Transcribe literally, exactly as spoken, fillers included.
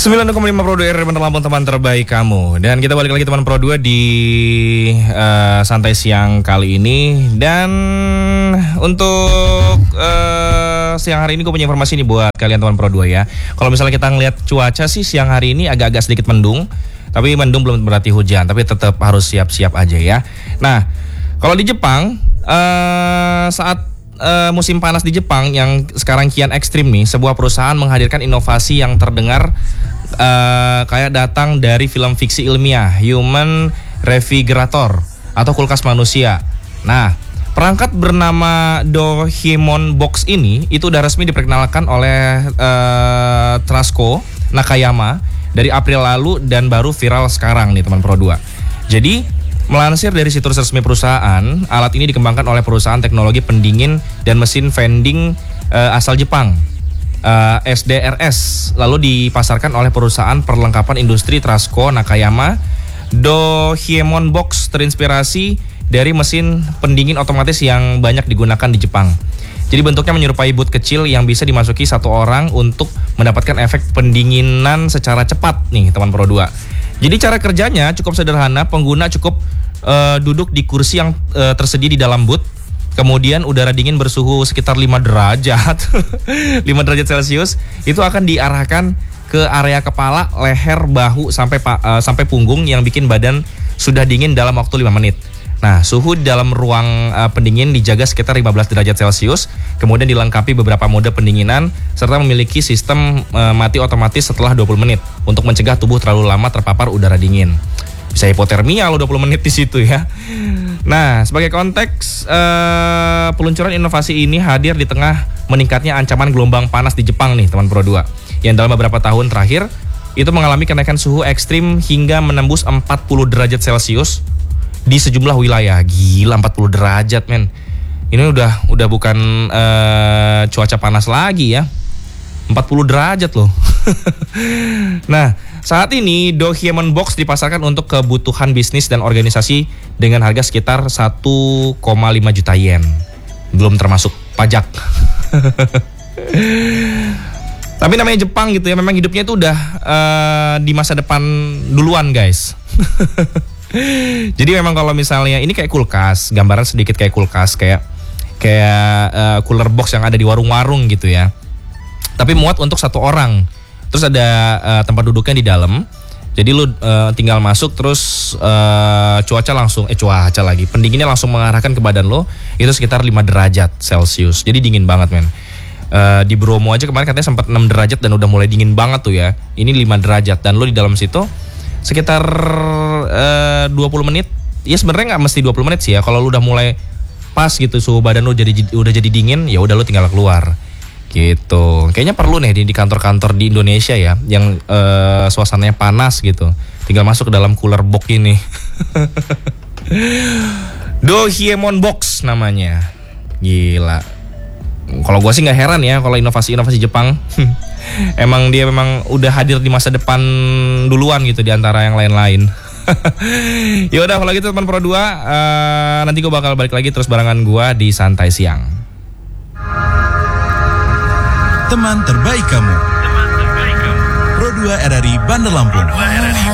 sembilan koma lima Pro dua R Bandar Lampung, teman terbaik kamu. Dan kita balik lagi teman Pro dua di uh, santai siang kali ini. Dan untuk uh, siang hari ini gue punya informasi nih buat kalian teman Pro dua ya. Kalau misalnya kita ngelihat cuaca sih siang hari ini agak-agak sedikit mendung. Tapi mendung belum berarti hujan, tapi tetap harus siap-siap aja ya. Nah, kalau di Jepang uh, saat Uh, musim panas di Jepang yang sekarang kian ekstrim nih, sebuah perusahaan menghadirkan inovasi yang terdengar uh, kayak datang dari film fiksi ilmiah, Human Refrigerator atau kulkas manusia. Nah, perangkat bernama Dohemon Box ini itu udah resmi diperkenalkan oleh uh, Trasco Nakayama dari April lalu dan baru viral sekarang nih teman Pro dua. Jadi melansir dari situs resmi perusahaan, alat ini dikembangkan oleh perusahaan teknologi pendingin dan mesin vending uh, asal Jepang, uh, S D R S, lalu dipasarkan oleh perusahaan perlengkapan industri Trasco Nakayama. Dohemon Box terinspirasi dari mesin pendingin otomatis yang banyak digunakan di Jepang. Jadi bentuknya menyerupai boot kecil yang bisa dimasuki satu orang untuk mendapatkan efek pendinginan secara cepat nih teman Pro dua. Jadi cara kerjanya cukup sederhana, pengguna cukup uh, duduk di kursi yang uh, tersedia di dalam boot. Kemudian udara dingin bersuhu sekitar lima derajat lima derajat Celcius itu akan diarahkan ke area kepala, leher, bahu sampai uh, sampai punggung yang bikin badan sudah dingin dalam waktu lima menit. Nah, suhu di dalam ruang uh, pendingin dijaga sekitar lima belas derajat Celcius, kemudian dilengkapi beberapa mode pendinginan serta memiliki sistem uh, mati otomatis setelah dua puluh menit untuk mencegah tubuh terlalu lama terpapar udara dingin. Bisa hipotermia lo dua puluh menit di situ ya. Nah, sebagai konteks uh, peluncuran inovasi ini hadir di tengah meningkatnya ancaman gelombang panas di Jepang nih, teman Pro dua. Yang dalam beberapa tahun terakhir itu mengalami kenaikan suhu ekstrim hingga menembus empat puluh derajat Celcius di sejumlah wilayah. Gila, empat puluh derajat men. Ini udah udah bukan uh, cuaca panas lagi ya. empat puluh derajat loh. Nah, saat ini Dohemon Box dipasarkan untuk kebutuhan bisnis dan organisasi dengan harga sekitar satu koma lima juta yen. Belum termasuk pajak. Tapi namanya Jepang gitu ya, memang hidupnya itu udah uh, di masa depan duluan guys. Jadi memang kalau misalnya ini kayak kulkas, gambaran sedikit kayak kulkas, kayak kayak uh, cooler box yang ada di warung-warung gitu ya. Tapi muat untuk satu orang. Terus ada uh, tempat duduknya di dalam. Jadi lu uh, tinggal masuk terus uh, cuaca langsung eh cuaca lagi. Pendinginnya langsung mengarahkan ke badan lo. Itu sekitar lima derajat Celcius. Jadi dingin banget men. Uh, di Bromo aja kemarin katanya sempat enam derajat dan udah mulai dingin banget tuh ya. Ini lima derajat dan lo di dalam situ sekitar uh, dua puluh menit. Ya sebenarnya nggak mesti dua puluh menit sih ya. Kalau lu udah mulai pas gitu suhu badan lu jadi udah jadi dingin, ya udah lu tinggal keluar. Gitu. Kayaknya perlu nih di, di kantor-kantor di Indonesia ya yang uh, suasananya panas gitu. Tinggal masuk ke dalam cooler box ini. Dohemon Box namanya. Gila. Kalau gue sih nggak heran ya kalau inovasi-inovasi Jepang. Emang dia memang udah hadir di masa depan duluan gitu di antara yang lain-lain. Ya udah kalau gitu teman Pro dua, uh, nanti gue bakal balik lagi terus barengan gue di Santai Siang. Teman terbaik kamu. Teman terbaik kamu. Pro dua R R I Bandar Lampung.